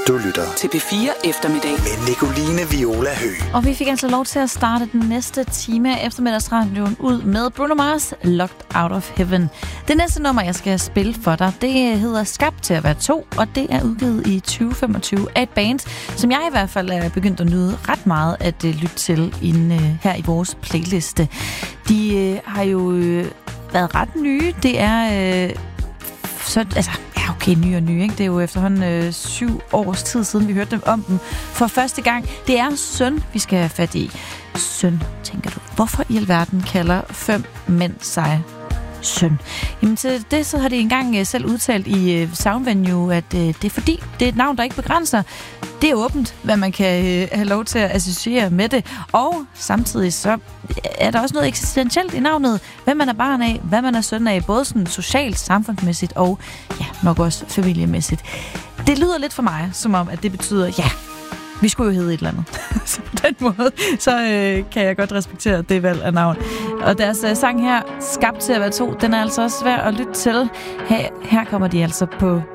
Du lytter til P4 Eftermiddag med Nicoline Viola Høgh. Og vi fik altså lov til at starte den næste time af eftermiddagsradioen ud med Bruno Mars, Locked Out of Heaven. Det næste nummer, jeg skal spille for dig, det hedder Skabt til at være to, og det er udgivet i 2025 af et band, som jeg i hvert fald er begyndt at nyde ret meget at lytte til her i vores playliste. De har jo været ret nye. Det er nye og nye, ikke? Det er jo efterhånden 7 års tid siden, vi hørte dem om dem for første gang. Det er Søn, vi skal have fat i. Søn, tænker du. Hvorfor i alverden kalder 5 mænd sig Søn? Jamen til det, så har de engang selv udtalt i Soundvenue, at det er fordi, det er et navn, der ikke begrænser. Det er åbent, hvad man kan have lov til at associere med det. Og samtidig så er der også noget eksistentielt i navnet. Hvem man er barn af, hvad man er søn af, både sådan socialt, samfundsmæssigt og nok også familiemæssigt. Det lyder lidt for mig, som om, at det betyder, vi skulle jo hedde et eller andet. Så på den måde, så kan jeg godt respektere det valg af navn. Og deres sang her, Skabt til at være to, den er altså også svær at lytte til. Her kommer de altså på